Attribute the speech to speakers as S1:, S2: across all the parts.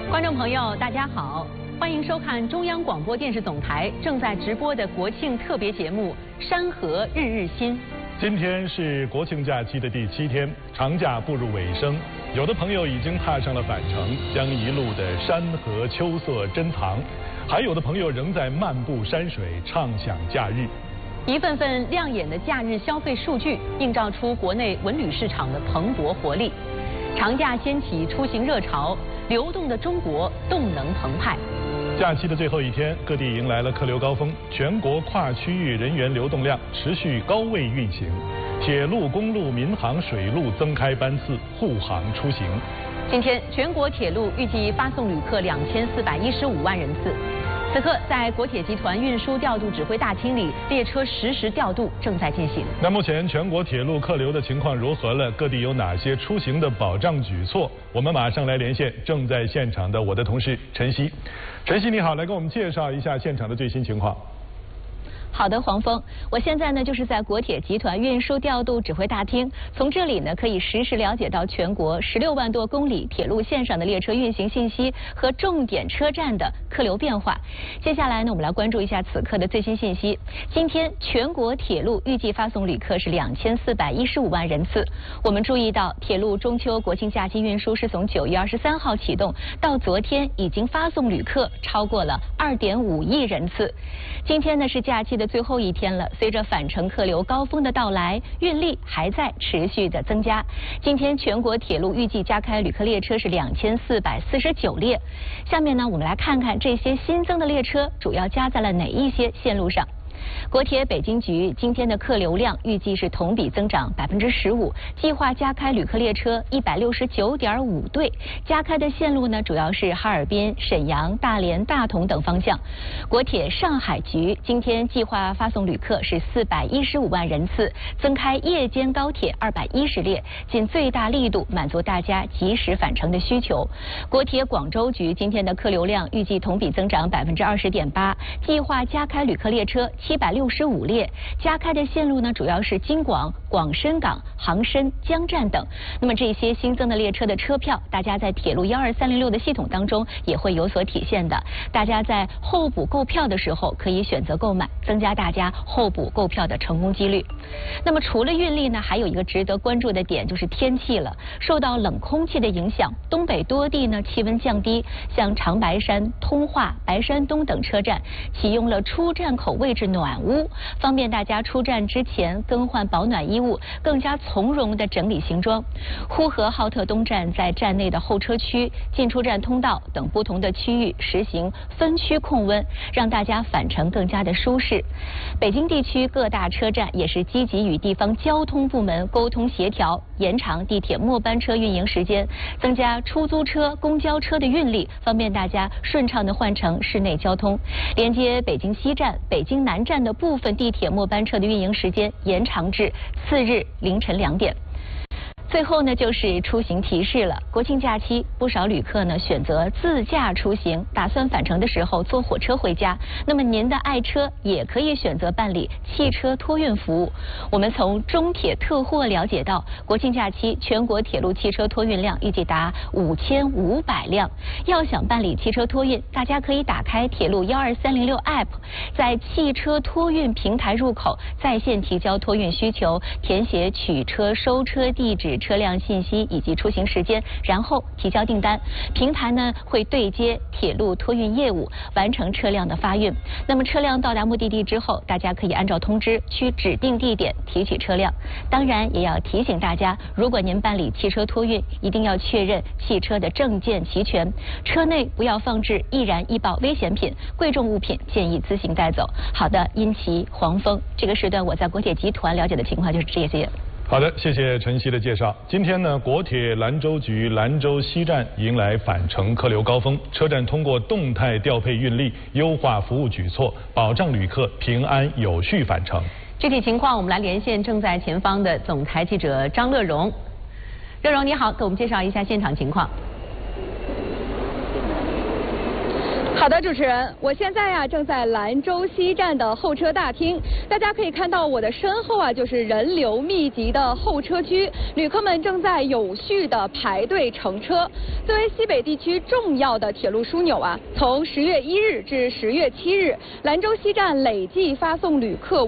S1: 观众朋友，大家好，欢迎收看中央广播电视总台正在直播的国庆特别节目《山河日日新》。
S2: 今天是国庆假期的第7天，长假步入尾声，有的朋友已经踏上了返程，将一路的山河秋色珍藏；还有的朋友仍在漫步山水，畅享假日。
S1: 一份份亮眼的假日消费数据，映照出国内文旅市场的蓬勃活力。长假掀起出行热潮，流动的中国动能澎湃。
S2: 假期的最后一天，各地迎来了客流高峰，全国跨区域人员流动量持续高位运行，铁路、公路、民航、水路增开班次，护航出行。
S1: 今天，全国铁路预计发送旅客2415万人次。此刻，在国铁集团运输调度指挥大厅里，列车实时调度正在进行。
S2: 那目前全国铁路客流的情况如何了？各地有哪些出行的保障举措？我们马上来连线正在现场的我的同事陈曦。陈曦你好，来给我们介绍一下现场的最新情况。
S3: 好的，黄峰，我现在呢就是在国铁集团运输调度指挥大厅，从这里呢可以实时了解到全国16万多公里铁路线上的列车运行信息和重点车站的客流变化。接下来呢，我们来关注一下此刻的最新信息。今天全国铁路预计发送旅客是2415万人次。我们注意到，铁路中秋国庆假期运输是从9月23号启动，到昨天已经发送旅客超过了2.5亿人次。今天呢是假期的最后一天了，随着返程客流高峰的到来，运力还在持续的增加。今天全国铁路预计加开旅客列车是2449列。下面呢，我们来看看这些新增的列车主要加在了哪一些线路上。国铁北京局今天的客流量预计是同比增长15%，计划加开旅客列车169.5对，加开的线路呢主要是哈尔滨、沈阳、大连、大同等方向。国铁上海局今天计划发送旅客是415万人次，增开夜间高铁210列，尽最大力度满足大家及时返程的需求。国铁广州局今天的客流量预计同比增长20.8%，计划加开旅客列车765列，加开的线路呢主要是京广、广深港、杭深、江站等。那么这些新增的列车的车票，大家在铁路12306的系统当中也会有所体现的。大家在候补购票的时候可以选择购买，增加大家候补购票的成功几率。那么除了运力呢，还有一个值得关注的点就是天气了。受到冷空气的影响，东北多地呢气温降低，像长白山、通化、白山东等车站启用了出站口位置暖屋，方便大家出站之前更换保暖衣物，更加从容地整理行装。呼和浩特东站在站内的候车区、进出站通道等不同的区域实行分区控温，让大家返程更加的舒适。北京地区各大车站也是积极与地方交通部门沟通协调，延长地铁末班车运营时间，增加出租车、公交车的运力，方便大家顺畅地换乘市内交通。连接北京西站、北京南站的部分地铁末班车的运营时间延长至次日凌晨2点。最后呢，就是出行提示了。国庆假期，不少旅客呢选择自驾出行，打算返程的时候坐火车回家。那么您的爱车也可以选择办理汽车托运服务。我们从中铁特货了解到，国庆假期全国铁路汽车托运量预计达5500辆。要想办理汽车托运，大家可以打开铁路12306 App， 在汽车托运平台入口在线提交托运需求，填写取车、收车地址、车辆信息以及出行时间，然后提交订单。平台呢会对接铁路托运业务，完成车辆的发运。那么车辆到达目的地之后，大家可以按照通知去指定地点提取车辆。当然也要提醒大家，如果您办理汽车托运，一定要确认汽车的证件齐全，车内不要放置易燃易爆危险品，贵重物品建议自行带走。好的，殷琦、黄峰，这个时段我在国铁集团了解的情况就是这些。
S2: 好的，谢谢陈曦的介绍。今天呢，国铁兰州局兰州西站迎来返程客流高峰，车站通过动态调配运力、优化服务举措，保障旅客平安有序返程。
S1: 具体情况，我们来连线正在前方的总台记者张乐荣。乐荣你好，给我们介绍一下现场情况。
S4: 好的，主持人，我现在呀正在兰州西站的候车大厅，大家可以看到我的身后啊就是人流密集的候车区，旅客们正在有序的排队乘车。作为西北地区重要的铁路枢纽啊，从10月1日至10月7日，兰州西站累计发送旅客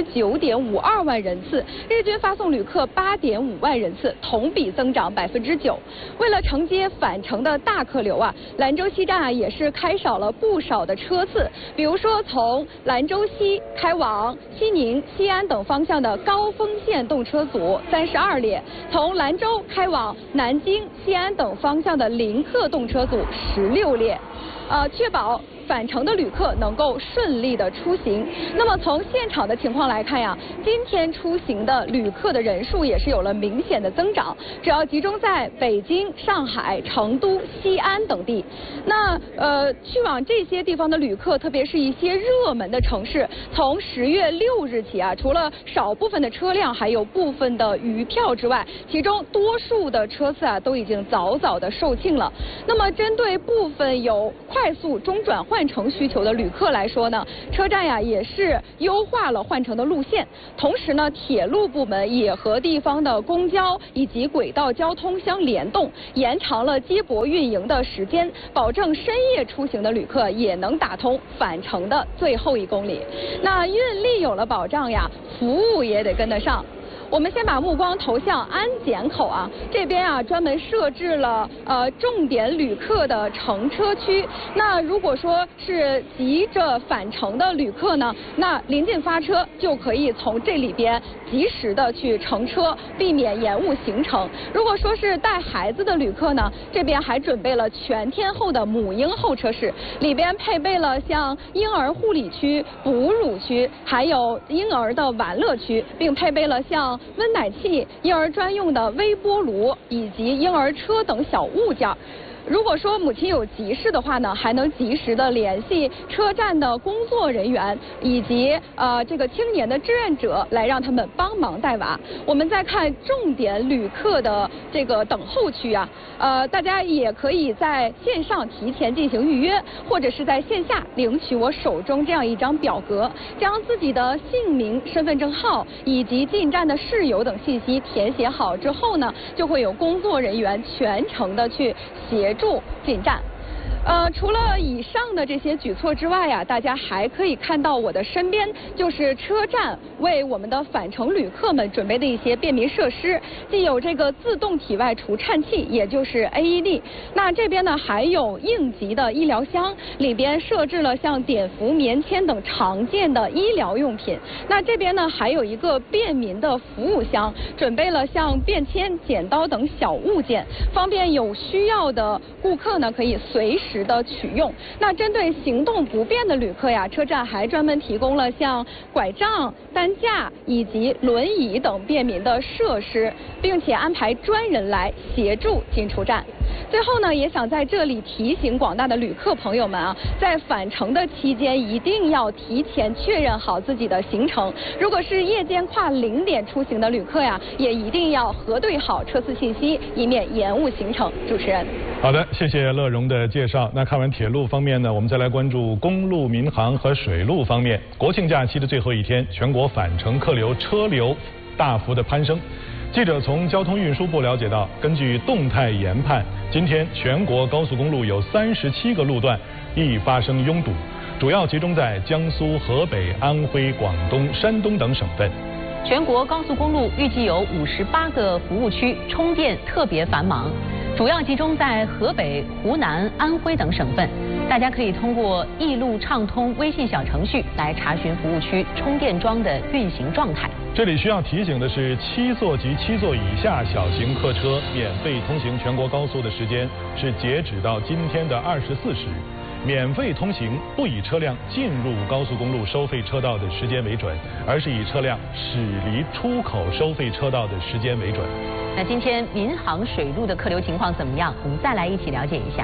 S4: 59.52万人次，日均发送旅客8.5万人次，同比增长9%。为了承接返程的大客流啊，兰州西站啊也是开少了不少的车次，比如说从兰州西开往西宁、西安等方向的高峰线动车组32列，从兰州开往南京、西安等方向的临客动车组16列，确保返程的旅客能够顺利的出行。那么从现场的情况来看呀，今天出行的旅客的人数也是有了明显的增长，主要集中在北京、上海、成都、西安等地。那去往这些地方的旅客，特别是一些热门的城市，从10月6日起啊，除了少部分的车辆还有部分的余票之外，其中多数的车次啊都已经早早的售罄了。那么针对部分有快速中转换乘需求的旅客来说呢，车站呀也是优化了换乘的路线，同时呢，铁路部门也和地方的公交以及轨道交通相联动，延长了接驳运营的时间，保证深夜出行的旅客也能打通返程的最后1公里。那运力有了保障呀，服务也得跟得上。我们先把目光投向安检口啊，这边啊专门设置了重点旅客的乘车区。那如果说是急着返程的旅客呢，那临近发车就可以从这里边及时的去乘车，避免延误行程。如果说是带孩子的旅客呢，这边还准备了全天候的母婴候车室，里边配备了像婴儿护理区、哺乳区，还有婴儿的玩乐区，并配备了像温奶器、婴儿专用的微波炉以及婴儿车等小物件。如果说母亲有急事的话呢，还能及时的联系车站的工作人员以及这个青年的志愿者来让他们帮忙带娃。我们再看重点旅客的这个等候区啊，大家也可以在线上提前进行预约，或者是在线下领取我手中这样一张表格，将自己的姓名、身份证号以及进站的事由等信息填写好之后呢，就会有工作人员全程的去协助进站。除了以上的这些举措之外呀，大家还可以看到我的身边就是车站为我们的返程旅客们准备的一些便民设施，既有这个自动体外除颤器，也就是 AED。那这边呢还有应急的医疗箱，里边设置了像碘伏、棉签等常见的医疗用品。那这边呢还有一个便民的服务箱，准备了像便签、剪刀等小物件，方便有需要的顾客呢可以随时的取用。那针对行动不便的旅客呀，车站还专门提供了像拐杖、担架以及轮椅等便民的设施，并且安排专人来协助进出站。最后呢，也想在这里提醒广大的旅客朋友们啊，在返程的期间一定要提前确认好自己的行程。如果是夜间跨0点出行的旅客呀，也一定要核对好车次信息，以免延误行程。主持人，
S2: 好的，谢谢乐荣的介绍。那看完铁路方面呢，我们再来关注公路、民航和水路方面。国庆假期的最后一天，全国返程客流车流大幅的攀升。记者从交通运输部了解到，根据动态研判，今天全国高速公路有37个路段易发生拥堵，主要集中在江苏、河北、安徽、广东、山东等省份。
S1: 全国高速公路预计有58个服务区，充电特别繁忙，主要集中在河北、湖南、安徽等省份。大家可以通过易路畅通微信小程序来查询服务区充电桩的运行状态。
S2: 这里需要提醒的是，7座及7座以下小型客车免费通行全国高速的时间是截止到今天的24时。免费通行不以车辆进入高速公路收费车道的时间为准，而是以车辆驶离出口收费车道的时间为准。
S1: 那今天民航水路的客流情况怎么样？我们再来一起了解一下。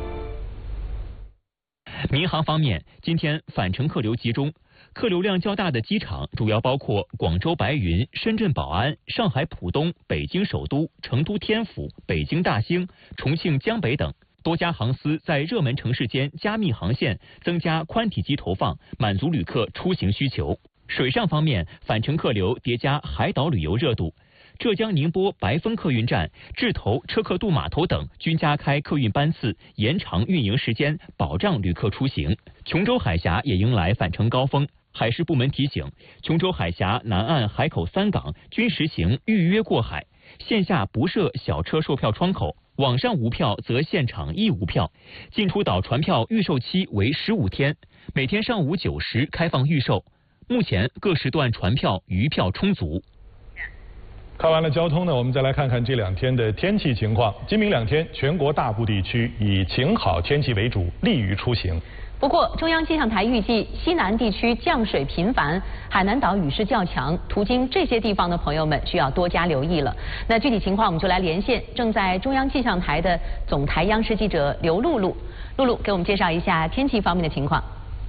S5: 民航方面，今天返程客流集中，客流量较大的机场主要包括广州白云、深圳宝安、上海浦东、北京首都、成都天府、北京大兴、重庆江北等。 多家航司在热门城市间加密航线，增加宽体机投放，满足旅客出行需求。水上方面，返程客流叠加海岛旅游热度。浙江宁波白峰客运站、志头车客渡码头等均加开客运班次，延长运营时间，保障旅客出行。琼州海峡也迎来返程高峰。海事部门提醒，琼州海峡南岸海口3港均实行预约过海，线下不设小车售票窗口，网上无票则现场亦无票。进出岛船票预售期为15天，每天上午9时开放预售。目前各时段船票余票充足。
S2: 看完了交通呢，我们再来看看这2天的天气情况。今明2天，全国大部地区以晴好天气为主，利于出行。
S1: 不过，中央气象台预计西南地区降水频繁，海南岛雨势较强，途经这些地方的朋友们需要多加留意了。那具体情况我们就来连线正在中央气象台的总台央视记者刘露露。露露给我们介绍一下天气方面的情况。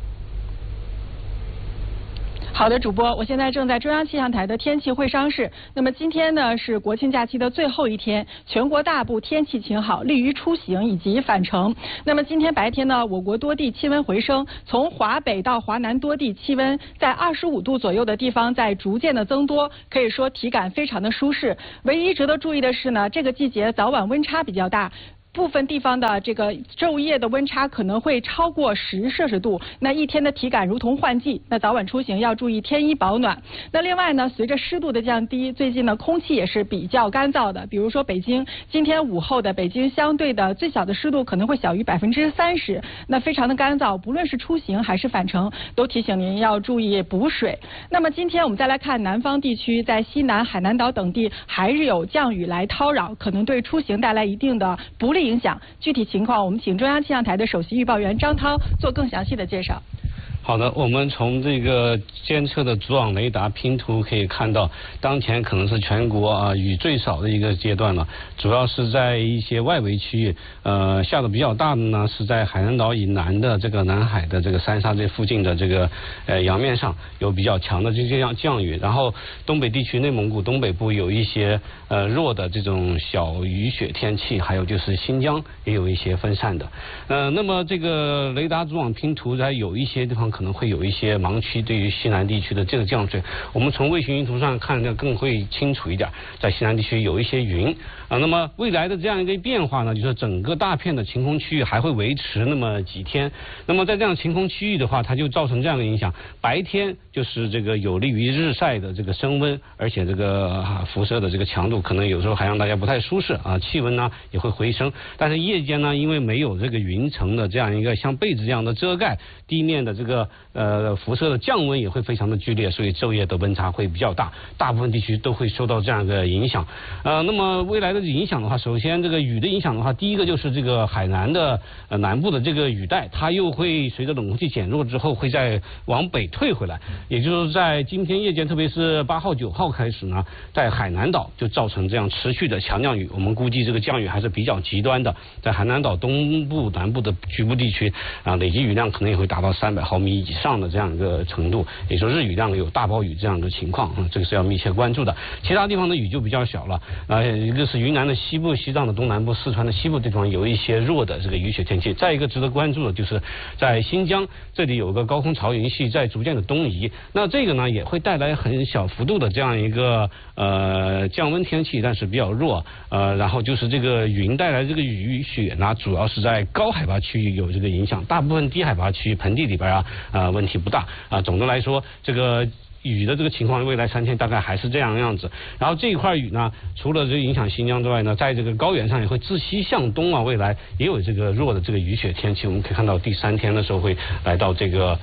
S4: 好的，主播，我现在正在中央气象台的天气会商室。那么今天呢是国庆假期的最后一天，全国大部天气晴好，利于出行以及返程。那么今天白天呢，我国多地气温回升，从华北到华南多地气温在25度左右的地方在逐渐的增多，可以说体感非常的舒适。唯一值得注意的是呢，这个季节早晚温差比较大。部分地方的这个昼夜的温差可能会超过10摄氏度，那一天的体感如同换季。那早晚出行要注意添衣保暖。那另外呢，随着湿度的降低，最近呢空气也是比较干燥的。比如说北京今天午后的北京相对的最小的湿度可能会小于30%，那非常的干燥，不论是出行还是返程，都提醒您要注意补水。那么今天我们再来看南方地区，在西南海南岛等地还是有降雨来叨扰，可能对出行带来一定的不利影响。具体情况我们请中央气象台的首席预报员张涛做更详细的介绍。
S6: 好的，我们从这个监测的主网雷达拼图可以看到，当前可能是全国雨最少的一个阶段了，主要是在一些外围区域，下的比较大的呢是在海南岛以南的这个南海的这个三沙这附近的这个洋面上有比较强的这样降雨，然后东北地区内蒙古东北部有一些弱的这种小雨雪天气，还有就是新疆也有一些分散的，那么这个雷达主网拼图在有一些地方可能会有一些盲区，对于西南地区的这个降水，我们从卫星云图上看的更会清楚一点，在西南地区有一些云那么未来的这样一个变化呢，就是整个大片的晴空区域还会维持那么几天，那么在这样晴空区域的话，它就造成这样的影响，白天就是这个有利于日晒的这个升温，而且这个辐射的这个强度可能有时候还让大家不太舒适气温呢也会回升，但是夜间呢，因为没有这个云层的这样一个像被子这样的遮盖，地面的这个辐射的降温也会非常的剧烈，所以昼夜的温差会比较大，大部分地区都会受到这样一个影响。那么未来的影响的话，首先这个雨的影响的话，第一个就是这个海南的南部的这个雨带，它又会随着冷空气减弱之后，会再往北退回来，也就是在今天夜间，特别是8号、9号开始呢，在海南岛就造成这样持续的强降雨。我们估计这个降雨还是比较极端的，在海南岛东部、南部的局部地区累计雨量可能也会达到300毫米以上的这样一个程度，也就是日雨量有大暴雨这样的情况这个是要密切关注的。其他地方的雨就比较小了一个是云南的西部、西藏的东南部、四川的西部地方有一些弱的这个雨雪天气。再一个值得关注的就是在新疆这里有个高空潮云系在逐渐的东移，那这个呢也会带来很小幅度的这样一个降温天气，但是比较弱然后就是这个云带来这个雨雪呢，主要是在高海拔区域有这个影响，大部分低海拔区域盆地里边问题不大总的来说这个雨的这个情况，未来3天大概还是这样样子。然后这一块雨呢，除了这个影响新疆之外呢，在这个高原上也会自西向东未来也有这个弱的这个雨雪天气。我们可以看到第3天的时候会来到这个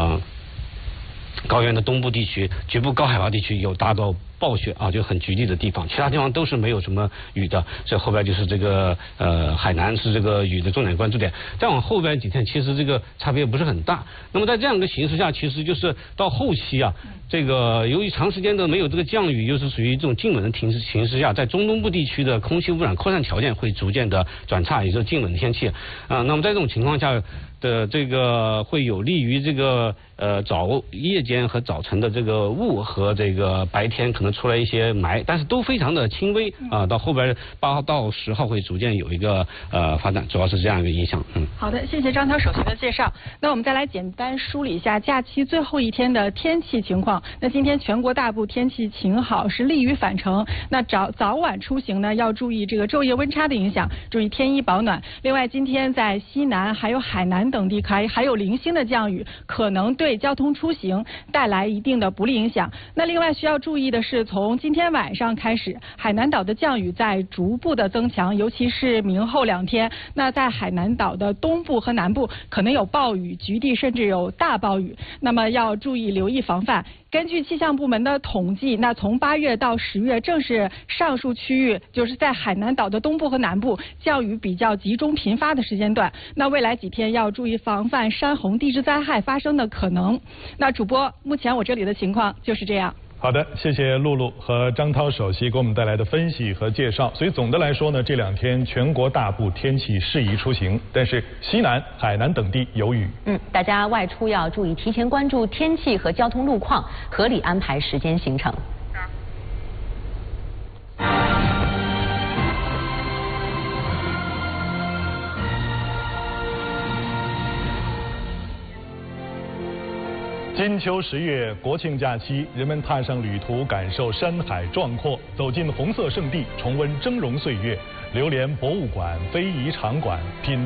S6: 高原的东部地区，局部高海拔地区有达到暴雪就很局地的地方，其他地方都是没有什么雨的，所以后边就是这个海南是这个雨的重点关注点。再往后边几天，其实这个差别不是很大。那么在这样一个形势下，其实就是到后期这个由于长时间的没有这个降雨，又是属于这种静稳的形势下，在中东部地区的空气污染扩散条件会逐渐的转差，也就是静稳的天气那么在这种情况下的这个会有利于这个夜间和早晨的这个雾和这个白天可能能出来一些霾，但是都非常的轻微啊。到后边8号到10号会逐渐有一个发展，主要是这样一个影响。
S7: 好的，谢谢张涛首席的介绍。那我们再来简单梳理一下假期最后一天的天气情况。那今天全国大部天气晴好，是利于返程。那早晚出行呢，要注意这个昼夜温差的影响，注意添衣保暖。另外，今天在西南还有海南等地还有零星的降雨，可能对交通出行带来一定的不利影响。那另外需要注意的是，从今天晚上开始，海南岛的降雨在逐步的增强，尤其是明后2天。那在海南岛的东部和南部可能有暴雨，局地甚至有大暴雨，那么要注意留意防范。根据气象部门的统计，那从8月到10月，正是上述区域，就是在海南岛的东部和南部降雨比较集中频发的时间段。那未来几天要注意防范山洪地质灾害发生的可能。那主播，目前我这里的情况就是这样。
S2: 好的，谢谢露露和张涛首席给我们带来的分析和介绍。所以总的来说呢，这2天全国大部天气适宜出行，但是西南、海南等地有雨。
S1: 大家外出要注意提前关注天气和交通路况，合理安排时间行程。
S2: 金秋10月，国庆假期，人们踏上旅途，感受山海壮阔，走进红色圣地，重温峥嵘岁月，流连博物馆、非遗场馆，品